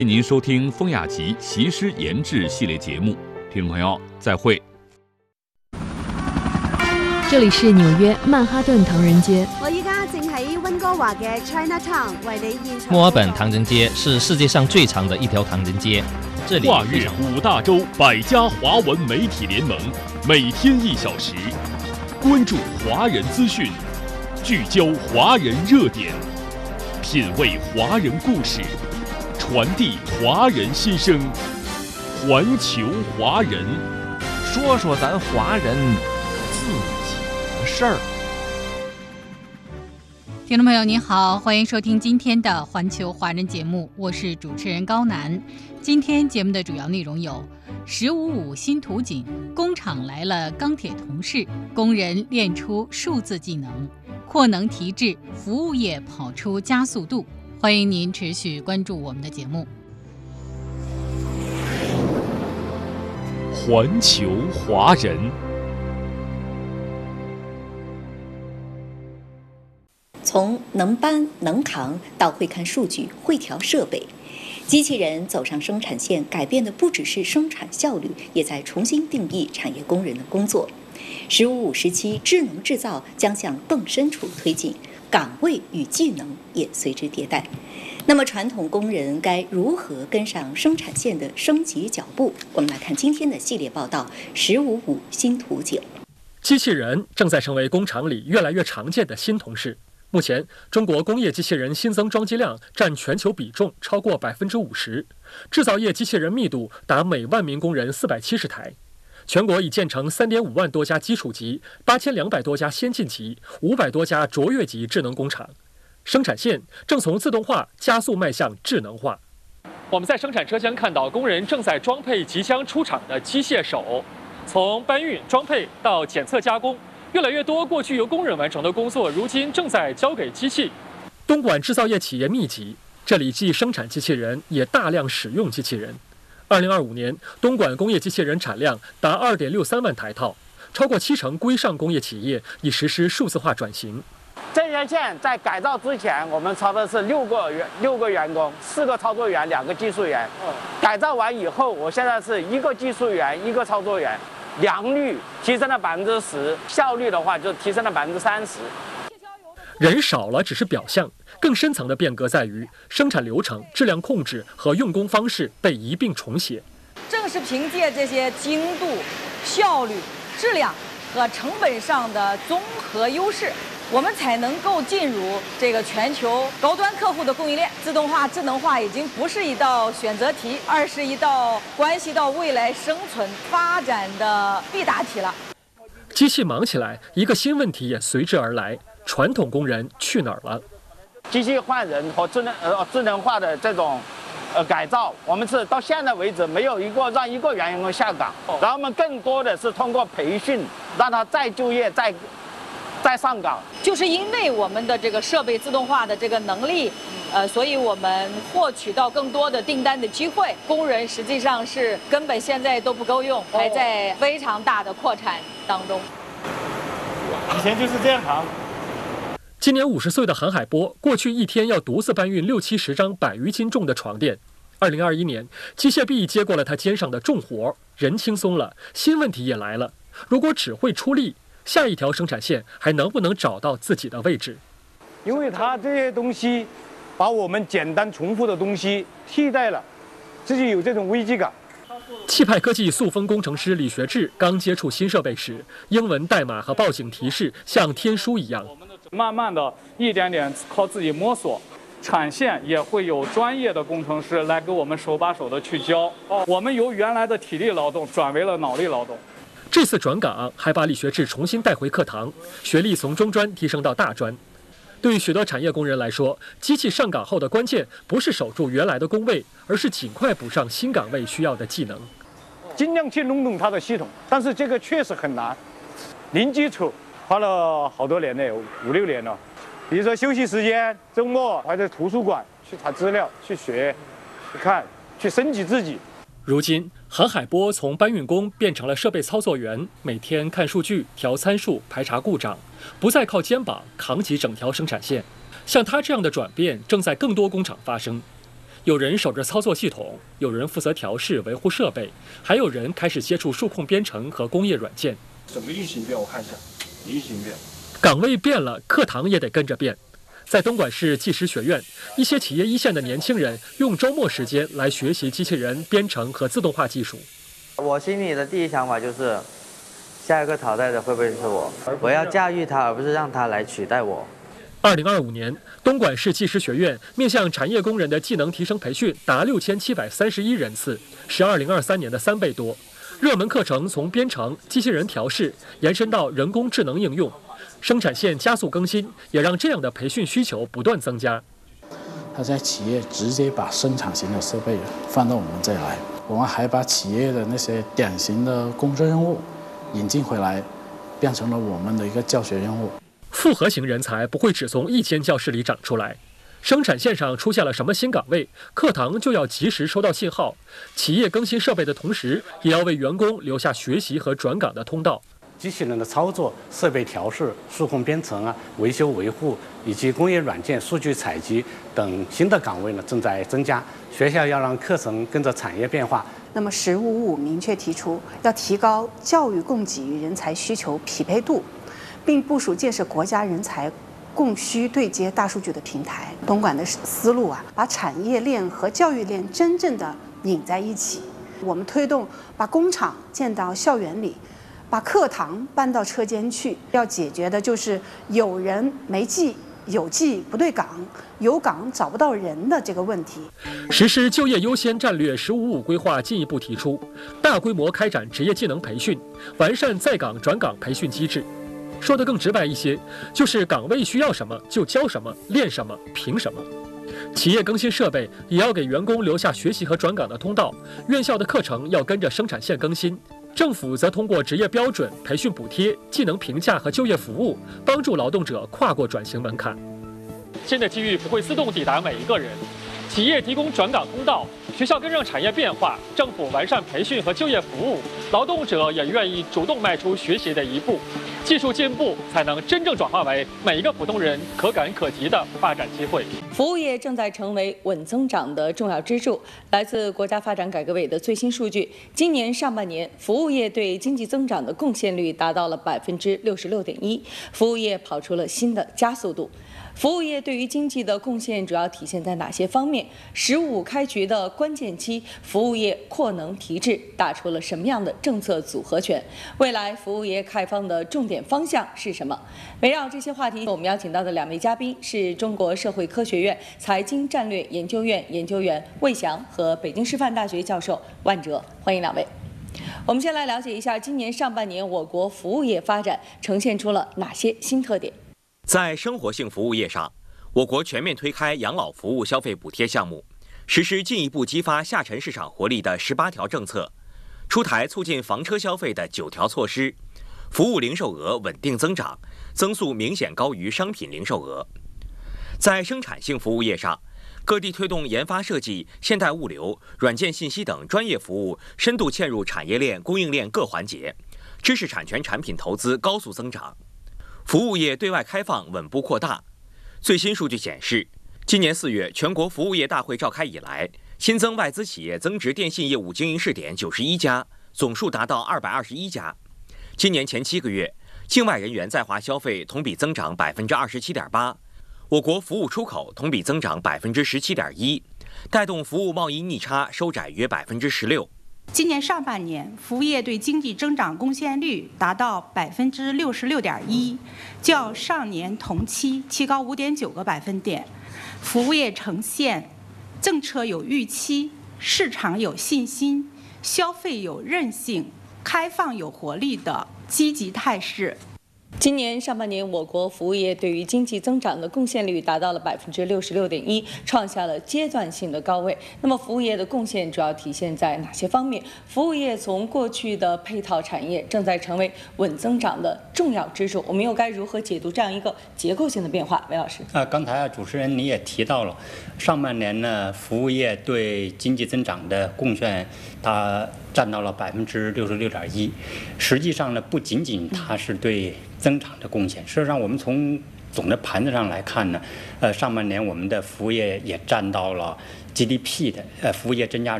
欢迎您收听风雅集习诗研制系列节目，听众朋友再会。 这里是纽约曼哈顿唐人街。 我依家正喺溫哥華嘅 Chinatown 為你現場。 墨爾本唐人街是世界上最長的一條唐人街，這裡跨越5大洲100家華文媒體聯盟，每天1小時，關注華人資訊，聚焦華人熱點，品味華人故事，傳遞華人心聲，環球華人， 說說咱華人自己的事兒。 听众朋友您好，欢迎收听今天的环球华人节目，我是主持人高楠。今天节目的主要内容有：1055新图景，工厂来了钢铁同事，工人练出数字技能，扩能提质，服务业跑出加速度。欢迎您持续关注我们的节目。 環球華人。 從能搬能扛到會看數據、會調設備，機器人走上生產線，改變的不只是生產效率，也在重新定義產業工人的工作。1555時期，智能製造將向更深處推進，崗位與技能也隨之迭代。那麼傳統工人該如何跟上生產線的升級腳步？我們來看今天的系列報道：1055新圖景。 機器人正在成為工廠裡越來越常見的新同事。目前，中國工業機器人新增裝機量佔全球比重超過50%，製造業機器人密度達每萬名工人470台。全國已建成3.5萬多家基礎級、8200多家先進級、500多家卓越級智能工廠。生產線正從自動化加速邁向智能化。 我們在生產車間看到工人正在裝配即將出廠的機械手，從搬運、裝配到檢測加工。越來越多過去由工人完成的工作，如今正在交給機器。 東莞製造業企業密集，這裡既生產機器人，也大量使用機器人。2025年，東莞工業機器人產量達2.63萬台套，超過70%歸上工業企業已實施數字化轉型。 這些線在改造之前，我們操的是6個員工，4個操作員，2個技術員。改造完以後，我現在是1個技術員，1個操作員。良率提升了10%，效率的話就提升了30%。 人少了只是表象，更深層的變革在於生產流程、質量控制和用工方式被一併重寫。 正是憑借這些精度、效率、質量和成本上的綜合優勢，我們才能夠進入這個全球高端客戶的供應鏈。自動化、智能化已經不是一道選擇題，而是一道關係到未來生存發展的必答題了。 機器忙起來，一個新問題也隨之而來：傳統工人去哪兒了？ 機器換人和智能化的這種改造，我們是到現在為止沒有讓一個員工下崗，然後我們更多的是通過培訓，讓他再就業再上崗。 就是因為我們的這個設備自動化的這個能力，所以我們獲取到更多的訂單的機會。工人實際上是根本現在都不夠用，還在非常大的擴產當中。 以前就是這樣行。 今年50歲的韓海波，過去一天要獨自搬運60-70張100餘斤重的床墊。2021年，機械臂接過了他肩上的重活，人輕鬆了，新問題也來了。如果只會出力，下一條生產線還能不能找到自己的位置？ 因為它這些東西把我們簡單重複的東西替代了，自己有這種危機感。 氣派科技塑封工程師李學志剛接觸新設備時，英文代碼和報警提示像天書一樣。 慢慢的一點點靠自己摸索，產線也會有專業的工程師來給我們手把手的去教。我們由原來的體力勞動轉為了腦力勞動。 這次轉崗還把李學志重新帶回課堂，學歷從中專提升到大專。對於許多產業工人來說，機器上崗後的關鍵不是守住原來的工位，而是盡快補上新崗位需要的技能。 盡量去弄懂它的系統，但是這個確實很難。零基礎花了好多年了，5-6年了。比如說休息時間、週末還在圖書館去查資料、去學、去看、去升級自己。 如今，韓海波從搬運工變成了設備操作員，每天看數據、調參數、排查故障，不再靠肩膀扛起整條生產線。像他這樣的轉變正在更多工廠發生。 有人守着操作系统，有人负责调试维护设备，还有人开始接触数控编程和工业软件。 整个运行变，我看一下，运行变。 岗位变了，课堂也得跟着变。在东莞市技师学院，一些企业一线的年轻人用周末时间来学习机器人编程和自动化技术。 我心里的第一想法就是，下一个淘汰的会不会是我？我要驾驭它，而不是让它来取代我。 2025年，东莞市技师学院面向产业工人的技能提升培训达6731人次，是2023年的3倍多。热门课程从编程、机器人调试延伸到人工智能应用，生产线加速更新，也让这样的培训需求不断增加。 他在企业直接把生产型的设备放到我们这来，我们还把企业的那些典型的工作任务引进回来，变成了我们的一个教学任务。 复合型人才不会只从一间教室里长出来，生产线上出现了什么新岗位，课堂就要及时收到信号。企业更新设备的同时，也要为员工留下学习和转岗的通道。 机器人的操作、设备调试、数控编程维修维护以及工业软件、数据采集等新的岗位正在增加。学校要让课程跟着产业变化。 那么1055明确提出，要提高教育供给与人才需求匹配度，并部署建设国家人才供需对接大数据的平台。东莞的思路把产业链和教育链真正的拧在一起。我们推动把工厂建到校园里，把课堂搬到车间去。要解决的就是有人没技，有技不对岗，有岗找不到人的这个问题。 实施就业优先战略“1555”规划进一步提出，大规模开展职业技能培训，完善在岗转岗培训机制。说得更直白一些，就是岗位需要什么就教什么，练什么凭什么。企业更新设备也要给员工留下学习和转岗的通道，院校的课程要跟着生产线更新，政府则通过职业标准、培训补贴、技能评价和就业服务，帮助劳动者跨过转型门槛。 新的机遇不会自动抵达每一个人，企业提供转岗通道，学校跟上产业变化，政府完善培训和就业服务，劳动者也愿意主动迈出学习的一步。技术进步才能真正转化为每一个普通人可感可及的发展机会。 服务业正在成为稳增长的重要支柱。来自国家发展改革委的最新数据，今年上半年，服务业对经济增长的贡献率达到了66.1%，服务业跑出了新的加速度。服务业对于经济的贡献主要体现在哪些方面？“1555”开局的关键期，服务业扩能提质，打出了什么样的政策组合拳？未来服务业开放的重点方向是什么？围绕这些话题，我们邀请到的2位嘉宾是中国社会科学院财经战略研究院研究员魏翔和北京师范大学教授万哲，欢迎2位。我们先来了解一下今年上半年我国服务业发展呈现出了哪些新特点。 在生活性服务业上，我国全面推开养老服务消费补贴项目，实施进一步激发下沉市场活力的18条政策，出台促进房车消费的9条措施，服务零售额稳定增长，增速明显高于商品零售额。在生产性服务业上，各地推动研发设计、现代物流、软件信息等专业服务深度嵌入产业链、供应链各环节，知识产权产品投资高速增长。服务业对外开放稳步扩大。最新数据显示，今年4月全国服务业大会召开以来，新增外资企业增值电信业务经营试点91家，总数达到221家。今年前7个月，境外人员在华消费同比增长27.8%，我国服务出口同比增长17.1%，带动服务贸易逆差收窄约16%。 今年上半年，服务业对经济增长贡献率达到66.1%，较上年同期提高5.9个百分点。服务业呈现政策有预期、市场有信心、消费有韧性、开放有活力的积极态势。 今年上半年，我国服务业对于经济增长的贡献率达到了66.1%，创下了阶段性的高位。那么，服务业的贡献主要体现在哪些方面？服务业从过去的配套产业正在成为稳增长的重要支柱，我们又该如何解读这样一个结构性的变化？韦老师， 刚才主持人你也提到了，上半年呢，服务业对经济增长的贡献，它占到了66.1%。实际上呢，不仅仅它是对增长的贡献，事实上我们从总的盘子上来看呢，上半年我们的服务业也占到了 GDP 的服务业增加